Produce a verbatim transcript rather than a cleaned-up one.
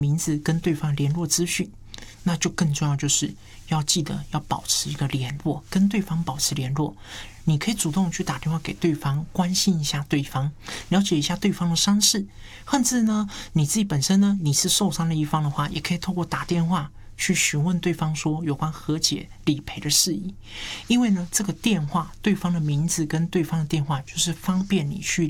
名字跟对方联络资讯。那就更重要，就是要记得要保持一个联络，跟对方保持联络。你可以主动去打电话给对方，关心一下对方，了解一下对方的伤势，甚至呢，你自己本身呢，你是受伤的一方的话，也可以透过打电话去询问对方说有关和解理赔的事宜。因为呢，这个电话对方的名字跟对方的电话，就是方便你去